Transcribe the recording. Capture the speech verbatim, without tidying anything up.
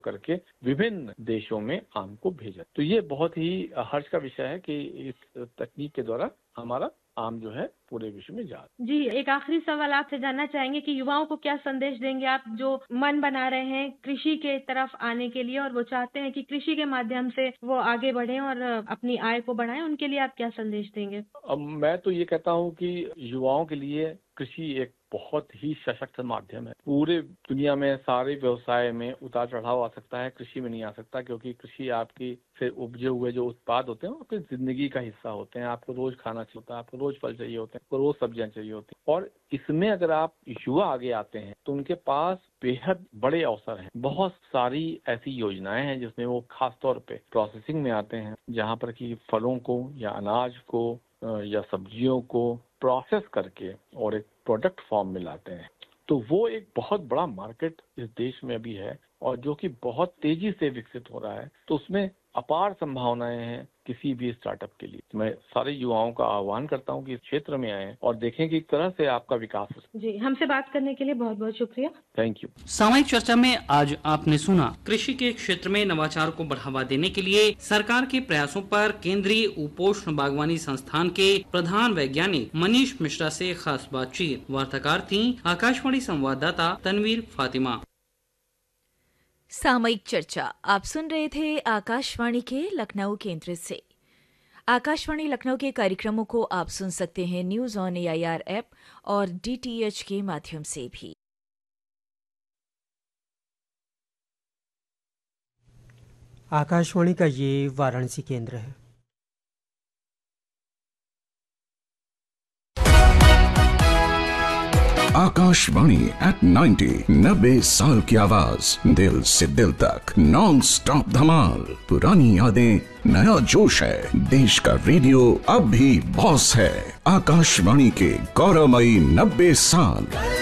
करके विभिन्न देशों में आम को भेजा। तो ये बहुत ही हर्ष का विषय है कि इस तकनीक के द्वारा हमारा आम जो है पूरे विश्व में जा। जी, एक आखिरी सवाल आपसे जानना चाहेंगे कि युवाओं को क्या संदेश देंगे आप, जो मन बना रहे हैं कृषि के तरफ आने के लिए और वो चाहते हैं कि कृषि के माध्यम से वो आगे बढ़ें और अपनी आय को बढ़ाएं, उनके लिए आप क्या संदेश देंगे? अब मैं तो ये कहता हूँ कि युवाओं के लिए कृषि एक बहुत ही सशक्त माध्यम है। पूरे दुनिया में सारे व्यवसाय में उतार चढ़ाव आ सकता है, कृषि में नहीं आ सकता, क्योंकि कृषि आपकी से उपजे हुए जो उत्पाद होते हैं आपकी जिंदगी का हिस्सा होते हैं। आपको रोज खाना चाहिए होता है, आपको रोज फल चाहिए होते हैं, आपको रोज सब्जियां चाहिए होती हैं। और इसमें अगर आप युवा आगे आते हैं तो उनके पास बेहद बड़े अवसर हैं। बहुत सारी ऐसी योजनाएं हैं जिसमें वो खास तौर पे प्रोसेसिंग में आते हैं, जहाँ पर कि फलों को या अनाज को या सब्जियों को प्रोसेस करके और एक प्रोडक्ट फॉर्म में लाते हैं। तो वो एक बहुत बड़ा मार्केट इस देश में भी है और जो कि बहुत तेजी से विकसित हो रहा है। तो उसमें अपार संभावनाएं हैं किसी भी स्टार्टअप के लिए। मैं सारे युवाओं का आह्वान करता हूं कि इस क्षेत्र में आएं और देखें कि तरह से आपका विकास हो। जी, हमसे बात करने के लिए बहुत बहुत शुक्रिया। Thank you. सामयिक चर्चा में आज आपने सुना कृषि के क्षेत्र में नवाचार को बढ़ावा देने के लिए सरकार के प्रयासों पर केंद्रीय उपोष्ण बागवानी संस्थान के प्रधान वैज्ञानिक मनीष मिश्रा से खास बातचीत। वार्ताकार थी आकाशवाणी संवाददाता तनवीर फातिमा। सामयिक चर्चा आप सुन रहे थे आकाशवाणी के लखनऊ केंद्र से। आकाशवाणी लखनऊ के कार्यक्रमों को आप सुन सकते हैं न्यूज ऑन एआईआर ऐप और डीटीएच के माध्यम से भी। आकाशवाणी का ये वाराणसी केंद्र है। आकाशवाणी एट नाइन्टी, नब्बे साल की आवाज, दिल से दिल तक, नॉन स्टॉप धमाल, पुरानी यादें, नया जोश है, देश का रेडियो अब भी बॉस है। आकाशवाणी के गौरवमयी नब्बे साल।